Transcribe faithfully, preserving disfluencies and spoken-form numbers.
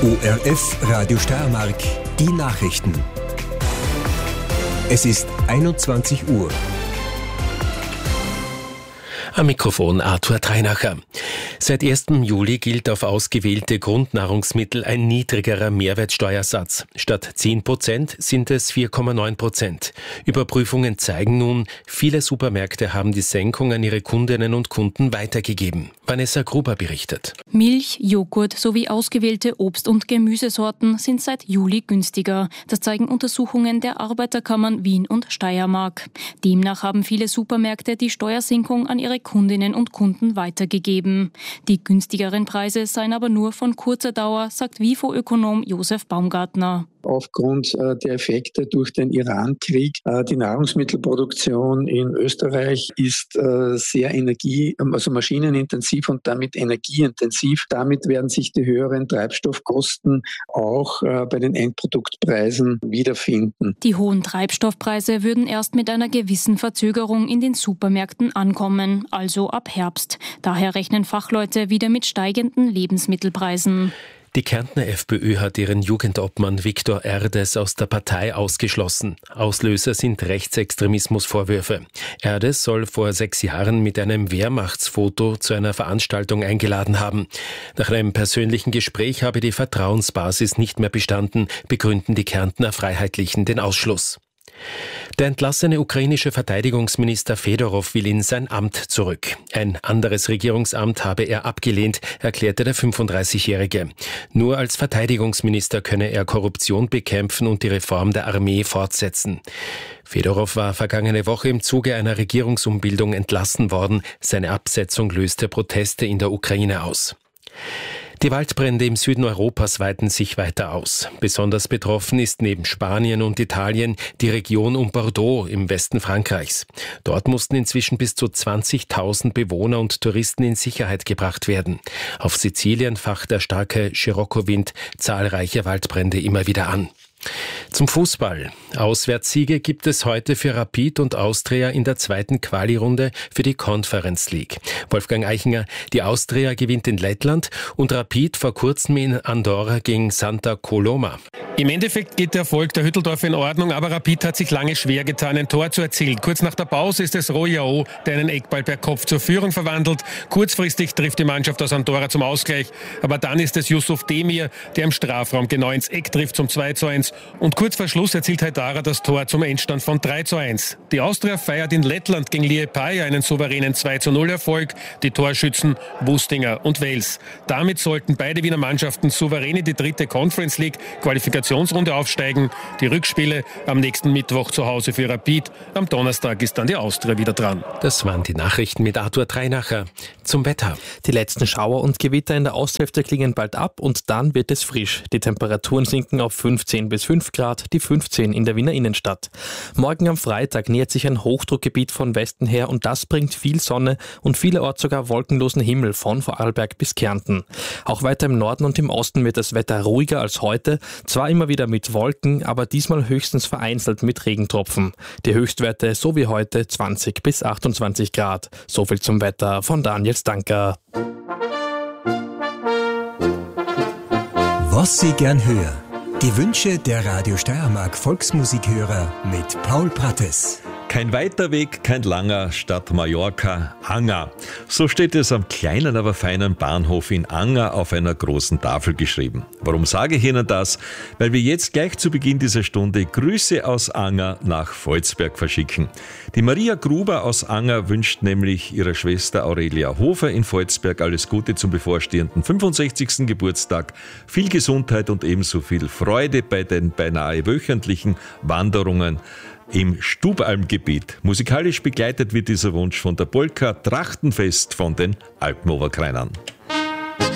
O R F Radio Steiermark, die Nachrichten. Es ist einundzwanzig Uhr. Am Mikrofon Arthur Treinacher. Seit ersten Juli gilt auf ausgewählte Grundnahrungsmittel ein niedrigerer Mehrwertsteuersatz. Statt zehn Prozent sind es vier Komma neun Prozent. Überprüfungen zeigen nun, viele Supermärkte haben die Senkung an ihre Kundinnen und Kunden weitergegeben. Vanessa Gruber berichtet. Milch, Joghurt sowie ausgewählte Obst- und Gemüsesorten sind seit Juli günstiger. Das zeigen Untersuchungen der Arbeiterkammern Wien und Steiermark. Demnach haben viele Supermärkte die Steuersenkung an ihre Kundinnen und Kunden weitergegeben. Die günstigeren Preise seien aber nur von kurzer Dauer, sagt WIFO-Ökonom Josef Baumgartner. Aufgrund äh, der Effekte durch den Iran-Krieg. Äh, die Nahrungsmittelproduktion in Österreich ist äh, sehr energie-, also maschinenintensiv und damit energieintensiv. Damit werden sich die höheren Treibstoffkosten auch äh, bei den Endproduktpreisen wiederfinden. Die hohen Treibstoffpreise würden erst mit einer gewissen Verzögerung in den Supermärkten ankommen, also ab Herbst. Daher rechnen Fachleute wieder mit steigenden Lebensmittelpreisen. Die Kärntner FPÖ hat ihren Jugendobmann Viktor Erdes aus der Partei ausgeschlossen. Auslöser sind Rechtsextremismusvorwürfe. Erdes soll vor sechs Jahren mit einem Wehrmachtsfoto zu einer Veranstaltung eingeladen haben. Nach einem persönlichen Gespräch habe die Vertrauensbasis nicht mehr bestanden, begründen die Kärntner Freiheitlichen den Ausschluss. Der entlassene ukrainische Verteidigungsminister Fedorow will in sein Amt zurück. Ein anderes Regierungsamt habe er abgelehnt, erklärte der fünfunddreißigjährige. Nur als Verteidigungsminister könne er Korruption bekämpfen und die Reform der Armee fortsetzen. Fedorow war vergangene Woche im Zuge einer Regierungsumbildung entlassen worden. Seine Absetzung löste Proteste in der Ukraine aus. Die Waldbrände im Süden Europas weiten sich weiter aus. Besonders betroffen ist neben Spanien und Italien die Region um Bordeaux im Westen Frankreichs. Dort mussten inzwischen bis zu zwanzigtausend Bewohner und Touristen in Sicherheit gebracht werden. Auf Sizilien facht der starke Scirocco-Wind zahlreiche Waldbrände immer wieder an. Zum Fußball. Auswärtssiege gibt es heute für Rapid und Austria in der zweiten Quali-Runde für die Conference League. Wolfgang Eichinger, die Austria gewinnt in Lettland und Rapid vor kurzem in Andorra gegen Santa Coloma. Im Endeffekt geht der Erfolg der Hütteldorfer in Ordnung, aber Rapid hat sich lange schwer getan, ein Tor zu erzielen. Kurz nach der Pause ist es Royao, der einen Eckball per Kopf zur Führung verwandelt. Kurzfristig trifft die Mannschaft aus Andorra zum Ausgleich, aber dann ist es Yusuf Demir, der im Strafraum genau ins Eck trifft zum zwei zu eins. Und kurz vor Schluss erzielt Haidara das Tor zum Endstand von drei zu eins. Die Austria feiert in Lettland gegen Liepāja einen souveränen zwei zu null Erfolg. Die Torschützen Wustinger und Wels. Damit sollten beide Wiener Mannschaften souverän in die dritte Conference League Qualifikationsrunde aufsteigen. Die Rückspiele am nächsten Mittwoch zu Hause für Rapid. Am Donnerstag ist dann die Austria wieder dran. Das waren die Nachrichten mit Arthur Treinacher. Zum Wetter. Die letzten Schauer und Gewitter in der Osthälfte klingen bald ab und dann wird es frisch. Die Temperaturen sinken auf fünfzehn bis fünf Grad, die fünfzehn in der Wiener Innenstadt. Morgen am Freitag nähert sich ein Hochdruckgebiet von Westen her und das bringt viel Sonne und vielerorts sogar wolkenlosen Himmel von Vorarlberg bis Kärnten. Auch weiter im Norden und im Osten wird das Wetter ruhiger als heute, zwar immer wieder mit Wolken, aber diesmal höchstens vereinzelt mit Regentropfen. Die Höchstwerte so wie heute zwanzig bis achtundzwanzig Grad. So viel zum Wetter von Daniel Stanker. Was Sie gern hören. Die Wünsche der Radio Steiermark Volksmusikhörer mit Paul Prattes. Kein weiter Weg, kein langer, statt Mallorca, Anger. So steht es am kleinen, aber feinen Bahnhof in Anger auf einer großen Tafel geschrieben. Warum sage ich Ihnen das? Weil wir jetzt gleich zu Beginn dieser Stunde Grüße aus Anger nach Volzberg verschicken. Die Maria Gruber aus Anger wünscht nämlich ihrer Schwester Aurelia Hofer in Volzberg alles Gute zum bevorstehenden fünfundsechzigsten Geburtstag, viel Gesundheit und ebenso viel Freude bei den beinahe wöchentlichen Wanderungen im Stubalmgebiet. Musikalisch begleitet wird dieser Wunsch von der Polka Trachtenfest von den Alpenoberkreinern.